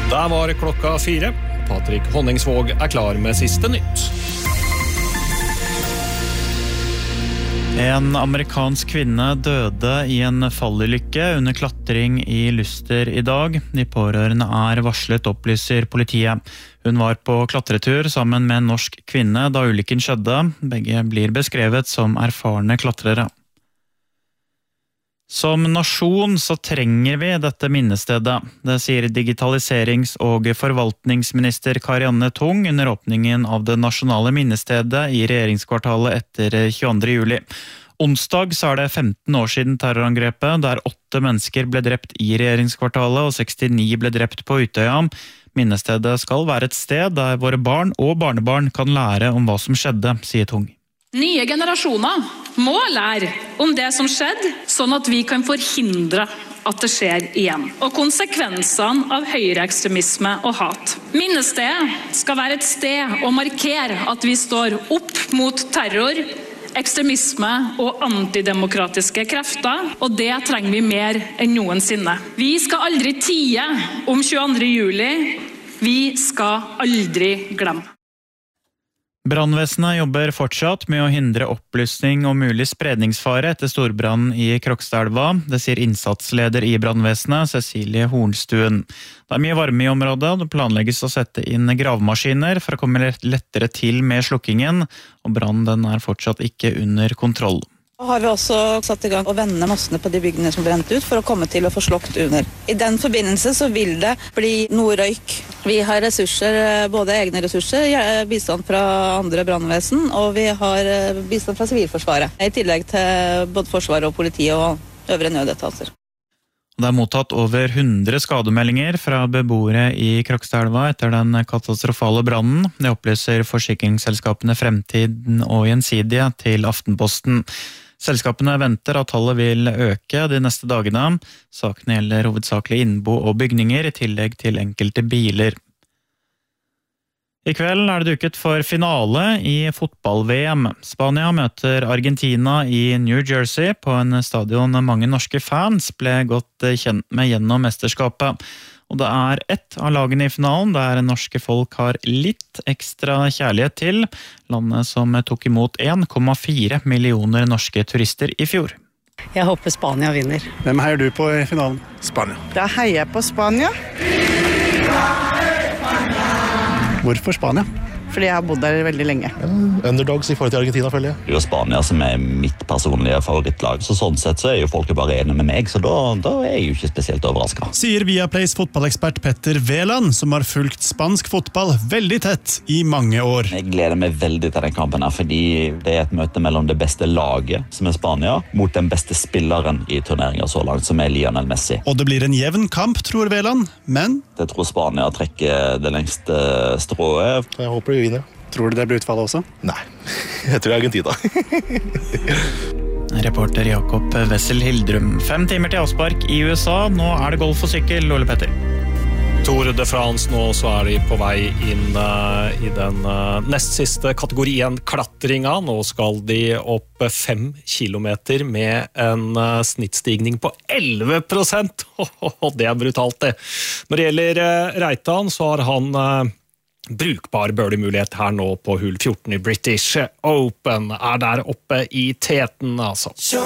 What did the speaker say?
Der var klokka 4. Patrick Honningsvåg klar med siste nytt. En amerikansk kvinne døde i en fallulykke under klatring i Luster i dag. De pårørende varslet, opplyser politiet. Hun var på klatretur sammen med en norsk kvinne da ulykken skjedde. Begge blir beskrevet som erfarne klatrere. Som nasjon så trenger vi dette minnestedet. Det sier digitaliserings- og forvaltningsminister Karianne Tung under åpningen av det nasjonale minnestedet i regjeringskvartalet etter 22. juli. Onsdag så det 15 år siden terrorangrepet, der 8 mennesker ble drept i regjeringskvartalet og 69 ble drept på Utøya. Minnestedet skal være et sted der våre barn og barnebarn kan lære om hva som skjedde, sier Tung. Nye generasjoner må lære om det som skjedde, sånn at vi kan forhindre at det skjer igjen. Og konsekvensene av høyreekstremisme og hat. Minnestedet skal være et sted å markere at vi står opp mot terror, ekstremisme og antidemokratiske krefter, og det trenger vi mer enn noensinne. Vi skal aldri tie om 22. juli. Vi skal aldri glemme. Brannvesenet jobber fortsatt med å hindre oppløsning og mulig spredningsfare etter storbrannen i Krokstadelva. Det sier innsatsleder i brannvesenet, Cecilie Hornstuen. Det mye varme i området, og det planlegges å sette inn gravemaskiner for å komme lettere til med slukkingen, og brannen fortsatt ikke under kontroll. Nå har vi også satt i gang å vende massene på de byggene som brent ut for å komme til å få slokt under. I den forbindelse så vil det bli noe røyk. Vi har ressurser, både egne ressurser, bistand fra andre brannvesen, og vi har bistand fra Sivilforsvaret, i tillegg til både Forsvaret og politiet og øvrige nødetater. Det mottatt over 100 skademeldinger fra beboere i Krokstadelva etter den katastrofale brannen. Det opplyser forsikringsselskapene Fremtiden og Gjensidige til Aftenposten. Selskapene venter at tallet vil øke de neste dagene. Sakene gjelder hovedsakelig innbo og bygninger, i tillegg til enkelte biler. I kveld det duket for finale i fotball-VM. Spania møter Argentina i New Jersey på en stadion mange norske fans ble godt kjent med gjennom mesterskapet. Og det ett av lagene i finalen der norske folk har litt ekstra kjærlighet til, landet som tok imot 1,4 millioner norske turister i fjor. Jeg håper Spania vinner. Hvem heier du på i finalen? Spania. Da heier jeg på Spania. Hvorfor Spania? Fordi jeg har bodd der veldig lenge. Underdogs i forhold til Argentina, følger jeg. Det jo Spania som mitt personlige favorittlag, så sånn sett så jo folk bare enige med meg, så da jeg jo ikke spesielt overrasket. Sier Viaplays fotballekspert Petter Veland, som har fulgt spansk fotball veldig tett i mange år. Jeg gleder meg veldig til den kampen her, fordi det et møte mellom det beste laget, som Spania, mot den beste spilleren i turneringen så langt, som Lionel Messi. Og det blir en jevn kamp, tror Veland, men... Jeg tror Spania trekker det lengste strået. Jeg håper vi vinner. Tror du det blir utfallet også? Nei, jeg tror Argentina. Reporter Jakob Wessel Hildrum. 5 timer til avspark i USA. Nå det golf og sykkel, Ole Petter. Tour de France nå, så de på vei inn i den nest siste kategorien klatringa. Nå skal de opp 5 kilometer med en snittstigning på 11%. Det brutalt det. Når det gjelder Reitan, så har han brukbar birdie-mulighet her nå på hull 14 i British Open. Der oppe i teten, altså.